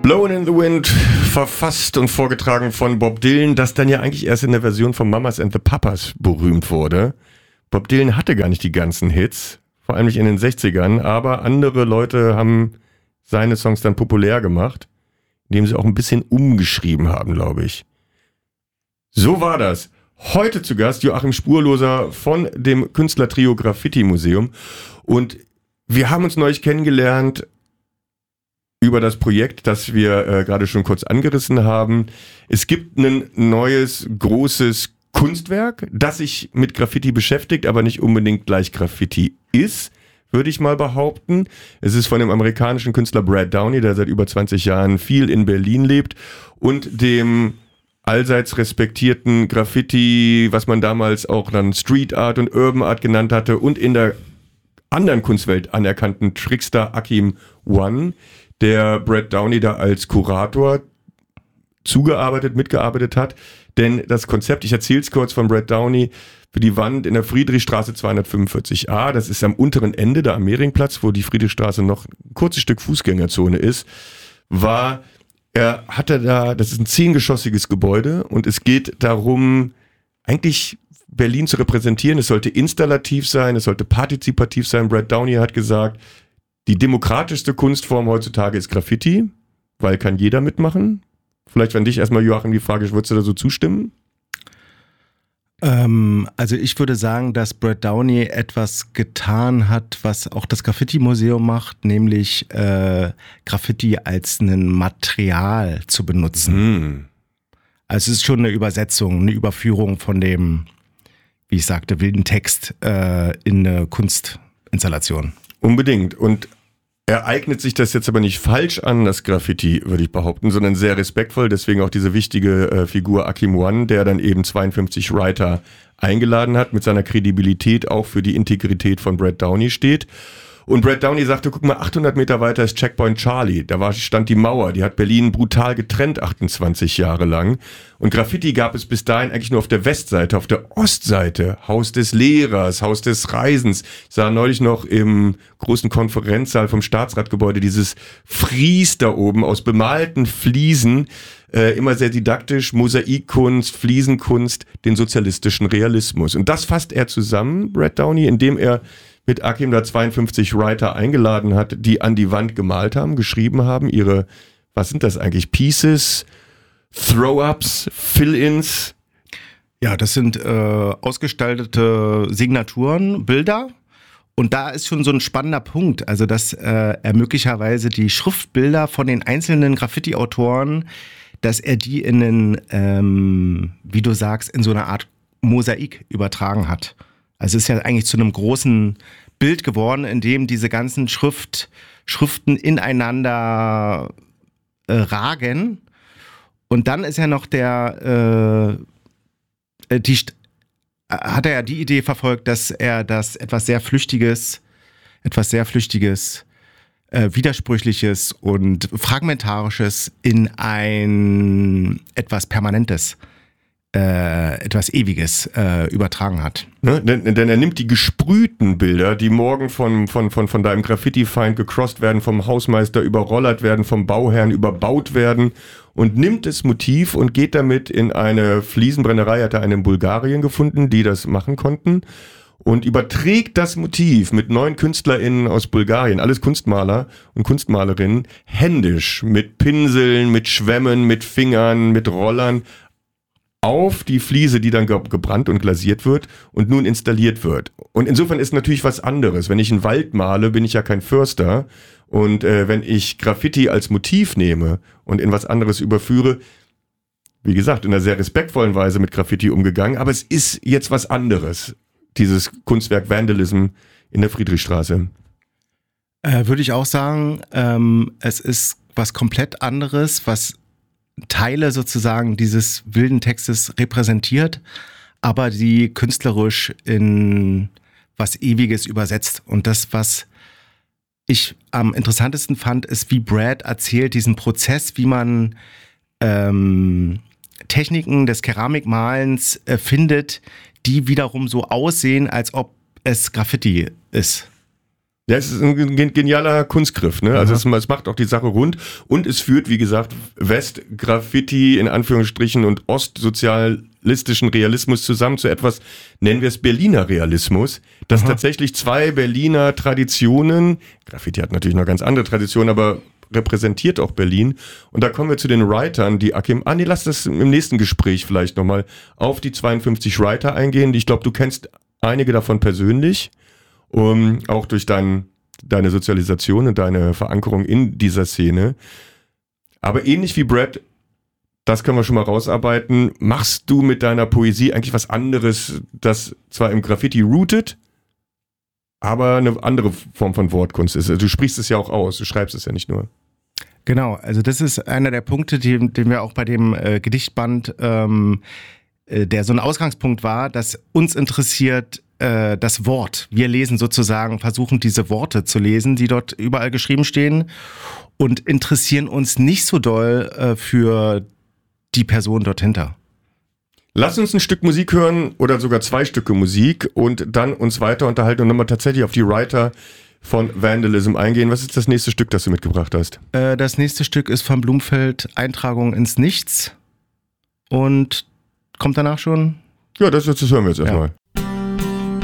Blowin' in the Wind, verfasst und vorgetragen von Bob Dylan, das dann ja eigentlich erst in der Version von Mamas and the Papas berühmt wurde. Bob Dylan hatte gar nicht die ganzen Hits, vor allem nicht in den 60ern, aber andere Leute haben seine Songs dann populär gemacht, indem sie auch ein bisschen umgeschrieben haben, glaube ich. So war das. Heute zu Gast Joachim Spurloser von dem Künstlertrio Graffiti Museum. Und wir haben uns neulich kennengelernt über das Projekt, das wir gerade schon kurz angerissen haben. Es gibt ein neues, großes Kunstwerk, das sich mit Graffiti beschäftigt, aber nicht unbedingt gleich Graffiti ist, würde ich mal behaupten. Es ist von dem amerikanischen Künstler Brad Downey, der seit über 20 Jahren viel in Berlin lebt, und dem allseits respektierten Graffiti, was man damals auch dann Street Art und Urban Art genannt hatte, und in der anderen Kunstwelt anerkannten Trickster Akim One, der Brad Downey da als Kurator mitgearbeitet hat. Denn das Konzept, ich erzähle es kurz von Brad Downey, für die Wand in der Friedrichstraße 245a, das ist am unteren Ende da am Mehringplatz, wo die Friedrichstraße noch ein kurzes Stück Fußgängerzone ist, das ist ein 10-geschossiges Gebäude und es geht darum, eigentlich Berlin zu repräsentieren. Es sollte installativ sein, es sollte partizipativ sein. Brad Downey hat gesagt, die demokratischste Kunstform heutzutage ist Graffiti, weil kann jeder mitmachen. Vielleicht an dich erstmal, Joachim, die Frage, würdest du da so zustimmen? Also ich würde sagen, dass Brad Downey etwas getan hat, was auch das Graffiti-Museum macht, nämlich Graffiti als ein Material zu benutzen. Also es ist schon eine Übersetzung, eine Überführung von dem, wie ich sagte, wilden Text in eine Kunstinstallation. Unbedingt. Und er eignet sich das jetzt aber nicht falsch an, das Graffiti, würde ich behaupten, sondern sehr respektvoll. Deswegen auch diese wichtige Figur Akim One, der dann eben 52 Writer eingeladen hat, mit seiner Kredibilität auch für die Integrität von Brad Downey steht. Und Brad Downey sagte, guck mal, 800 Meter weiter ist Checkpoint Charlie. Da stand die Mauer, die hat Berlin brutal getrennt, 28 Jahre lang. Und Graffiti gab es bis dahin eigentlich nur auf der Westseite, auf der Ostseite. Haus des Lehrers, Haus des Reisens. Ich sah neulich noch im großen Konferenzsaal vom Staatsratgebäude dieses Fries da oben aus bemalten Fliesen. Immer sehr didaktisch, Mosaikkunst, Fliesenkunst, den sozialistischen Realismus. Und das fasst er zusammen, Brad Downey, indem er mit Akim da 52 Writer eingeladen hat, die an die Wand gemalt haben, geschrieben haben, ihre, was sind das eigentlich, Pieces, Throw-Ups, Fill-Ins? Ja, das sind ausgestaltete Signaturen, Bilder. Und da ist schon so ein spannender Punkt, also dass er möglicherweise die Schriftbilder von den einzelnen Graffiti-Autoren, dass er die in einen, wie du sagst, in so eine Art Mosaik übertragen hat. Also es ist ja eigentlich zu einem großen Bild geworden, in dem diese ganzen Schriften ineinander ragen. Und dann ist ja noch hat er ja die Idee verfolgt, dass er das etwas sehr Flüchtiges, Widersprüchliches und Fragmentarisches in ein etwas Permanentes, etwas Ewiges übertragen hat. Ne? Denn er nimmt die gesprühten Bilder, die morgen von deinem Graffiti-Feind gecrossed werden, vom Hausmeister überrollert werden, vom Bauherrn überbaut werden, und nimmt das Motiv und geht damit in eine Fliesenbrennerei, hat er eine in Bulgarien gefunden, die das machen konnten, und überträgt das Motiv mit 9 KünstlerInnen aus Bulgarien, alles Kunstmaler und Kunstmalerinnen, händisch, mit Pinseln, mit Schwämmen, mit Fingern, mit Rollern, auf die Fliese, die dann gebrannt und glasiert wird und nun installiert wird. Und insofern ist natürlich was anderes. Wenn ich einen Wald male, bin ich ja kein Förster. Und wenn ich Graffiti als Motiv nehme und in was anderes überführe, wie gesagt, in einer sehr respektvollen Weise mit Graffiti umgegangen, aber es ist jetzt was anderes, dieses Kunstwerk Vandalism in der Friedrichstraße. Würde ich auch sagen, es ist was komplett anderes, was Teile sozusagen dieses wilden Textes repräsentiert, aber die künstlerisch in was Ewiges übersetzt. Und das, was ich am interessantesten fand, ist, wie Brad erzählt diesen Prozess, wie man Techniken des Keramikmalens findet, die wiederum so aussehen, als ob es Graffiti ist. Ja, es ist ein genialer Kunstgriff, ne? Also es macht auch die Sache rund und es führt, wie gesagt, West-Graffiti in Anführungsstrichen und ostsozialistischen Realismus zusammen zu etwas, nennen wir es Berliner Realismus, dass tatsächlich zwei Berliner Traditionen, Graffiti hat natürlich noch ganz andere Traditionen, aber repräsentiert auch Berlin. Und da kommen wir zu den Writern, die Akim, lass das im nächsten Gespräch vielleicht nochmal auf die 52 Writer eingehen. Ich glaube, du kennst einige davon persönlich. Auch durch deine Sozialisation und deine Verankerung in dieser Szene. Aber ähnlich wie Brad, das können wir schon mal rausarbeiten, machst du mit deiner Poesie eigentlich was anderes, das zwar im Graffiti rootet, aber eine andere Form von Wortkunst ist. Also du sprichst es ja auch aus, du schreibst es ja nicht nur. Genau, also das ist einer der Punkte, den wir auch bei dem Gedichtband, der so ein Ausgangspunkt war, dass uns interessiert, das Wort. Wir lesen sozusagen, versuchen diese Worte zu lesen, die dort überall geschrieben stehen und interessieren uns nicht so doll für die Person dort hinter. Lass uns ein Stück Musik hören oder sogar 2 Stücke Musik und dann uns weiter unterhalten und nochmal tatsächlich auf die Writer von Vandalism eingehen. Was ist das nächste Stück, das du mitgebracht hast? Das nächste Stück ist von Blumfeld, Eintragung ins Nichts und kommt danach schon? Ja, das hören wir jetzt erstmal. Ja.